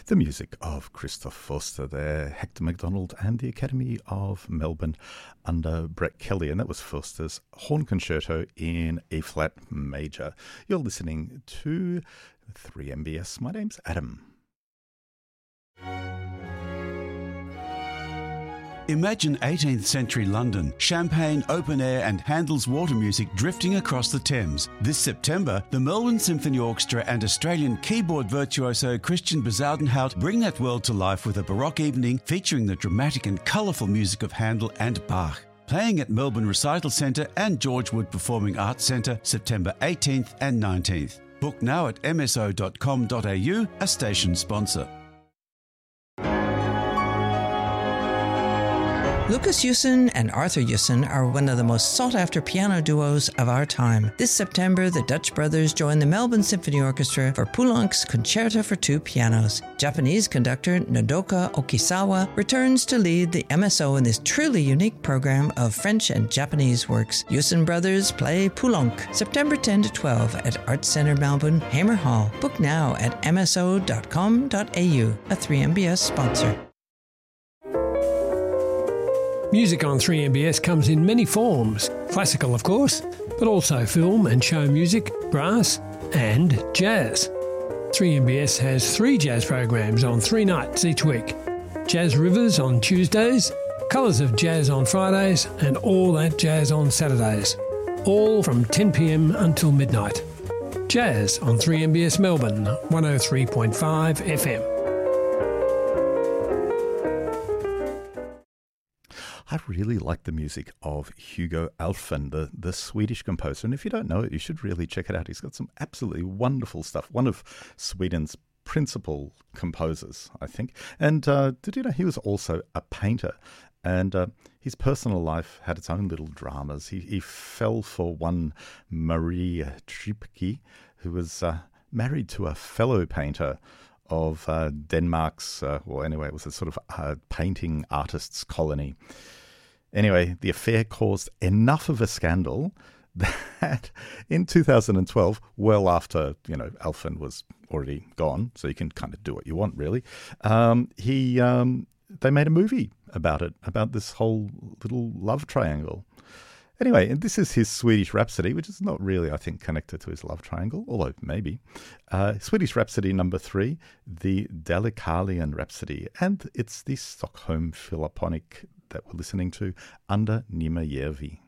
The music of Christoph Forster there, Hector MacDonald and the Academy of Melbourne under Brett Kelly, and that was Forster's Horn Concerto in E-flat major. You're listening to 3MBS. My name's Adam. Imagine 18th century London, champagne, open air and Handel's water music drifting across the Thames. This September, the Melbourne Symphony Orchestra and Australian keyboard virtuoso Christian Bezuidenhout bring that world to life with a Baroque evening featuring the dramatic and colourful music of Handel and Bach. Playing at Melbourne Recital Centre and George Wood Performing Arts Centre September 18th and 19th. Book now at mso.com.au, a station sponsor. Lucas Yusin and Arthur Yusin are one of the most sought-after piano duos of our time. This September, the Dutch brothers join the Melbourne Symphony Orchestra for Poulenc's Concerto for Two Pianos. Japanese conductor Nodoka Okisawa returns to lead the MSO in this truly unique program of French and Japanese works. Yusin brothers play Poulenc, September 10 to 12 at Arts Centre Melbourne, Hamer Hall. Book now at mso.com.au, a 3MBS sponsor. Music on 3MBS comes in many forms, classical of course, but also film and show music, brass and jazz. 3MBS has 3 jazz programs on 3 nights each week. Jazz Rivers on Tuesdays, Colours of Jazz on Fridays and All That Jazz on Saturdays. All from 10 p.m. until midnight. Jazz on 3MBS Melbourne, 103.5 FM. I really like the music of Hugo Alfvén, the Swedish composer. And if you don't know it, you should really check it out. He's got some absolutely wonderful stuff. One of Sweden's principal composers, I think. And did you know he was also a painter? And his personal life had its own little dramas. He fell for one Marie Tripke, who was married to a fellow painter of Denmark's, or anyway, it was a sort of painting artists' colony. Anyway, the affair caused enough of a scandal that in 2012, well after, Alfvén was already gone, so you can kind of do what you want, really, they made a movie about it, about this whole little love triangle. Anyway, and this is his Swedish Rhapsody, which is not really, I think, connected to his love triangle, although maybe. Swedish Rhapsody number 3, the Dalekarlian Rhapsody, and it's the Stockholm Philharmonic that we're listening to under Nima Järvi.